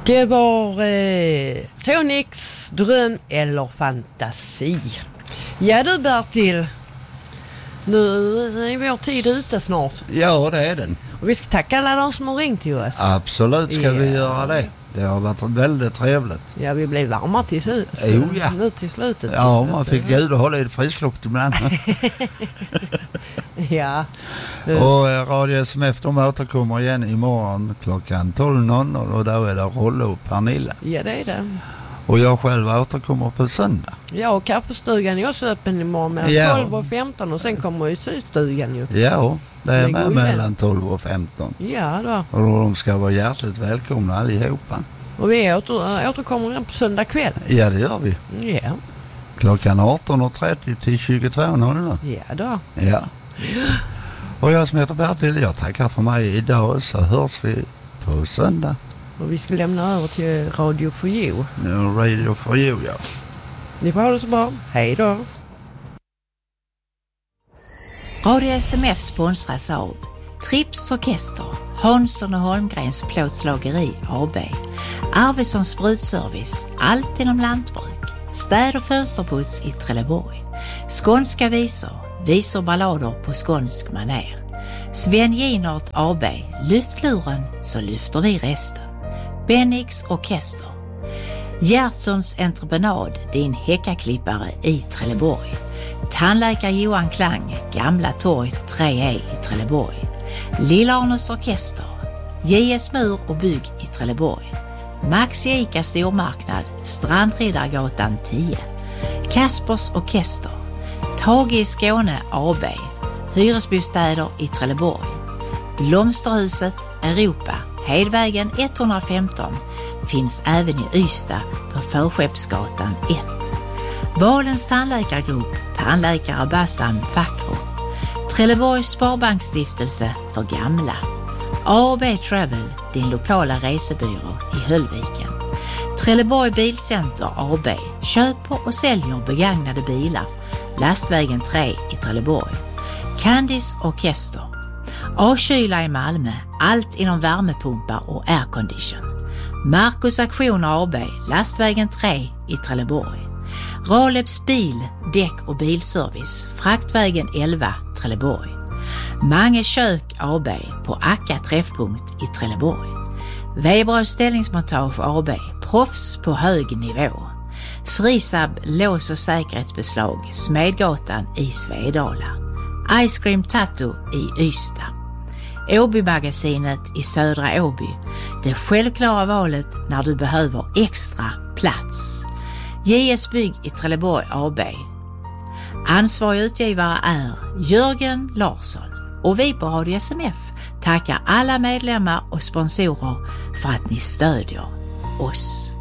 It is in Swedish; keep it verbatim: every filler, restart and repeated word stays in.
Det var eh, Sonics dröm eller fantasi. Ja du Bertil, nu är vår tid ute snart. Ja, det är den. Och vi ska tacka alla de som har ringt till oss. Absolut ska ja. vi göra det. Det har varit väldigt trevligt. Ja, vi blev varma till slut. Jo, ja. Nu till slutet. Ja, man fick gå ut och hålla i friskluft ibland. Ja. Och eh, Radio S M F, de återkommer igen imorgon klockan tolv och då är det Rolle och Pernilla. Ja, det är det. Och jag själv återkommer på söndag. Ja, och kaffestugan är också öppen imorgon mellan ja. tolv och femton och sen kommer ju sydstugan ju. Ja, det är det med mellan tolv och femton. Ja då. Och de ska vara hjärtligt välkomna allihopa. Och vi åter, återkommer igen på söndag kväll. Ja, det gör vi. Ja. Klockan arton trettio till tjugotvå noll noll. Ja då. Ja. Och jag som heter Bertil, jag tackar för mig idag, så hörs vi på söndag. Och vi ska lämna över till Radio for You. Ja, Radio for You, ja. Ni får ha det så bra. Hej då. Radio S M F sponsras av Trips Orkester, Hansson och Holmgrens plåtslageri A B, Arvidsson Sprutservice, allt inom lantbruk, städ- och fönsterputs i Trelleborg, skånska visor, visor ballader på skånsk maner, Sven Ginart A B, lyftluren så lyfter vi resten, Bennix Orkester, Gertsons entreprenad, din häckaklippare i Trelleborg, tandläkare Johan Klang, Gamla torg tre E i Trelleborg, Lilla Arnes Orkester, J S Mur och bygg i Trelleborg, Max Ica stormarknad, Strandriddargatan tio, Kaspers Orkester, Tage i Skåne A B, hyresbostäder i Trelleborg, Blomsterhuset Europa, Hedvägen etthundrafemton, finns även i Ystad på Förskeppsgatan ett. Valens tandläkargrupp, tandläkare Bassam Fakro, Trelleborgs Sparbanksstiftelse för gamla, A och B Travel, din lokala resebyrå i Höllviken, Trelleborg Bilcenter A B, köper och säljer begagnade bilar, Lastvägen tre i Trelleborg, Candice Orkester, A-kyla i Malmö, allt inom värmepumpar och aircondition, Marcus Aktion A B, Lastvägen tre i Trelleborg, Raleps bil, däck och bilservice, Fraktvägen elva, Trelleborg, Mange kök A B på Akka träffpunkt i Trelleborg, Weberös ställningsmontage A B, proffs på hög nivå, Frisab lås- och säkerhetsbeslag, Smedgatan i Svedala, Ice Cream Tattoo i Ystad, Åby-magasinet i Södra Åby, det självklara valet när du behöver extra plats, J S Bygg i Trelleborg A B. Ansvarig utgivare är Jörgen Larsson och vi på Radio S M F tackar alla medlemmar och sponsorer för att ni stödjer oss.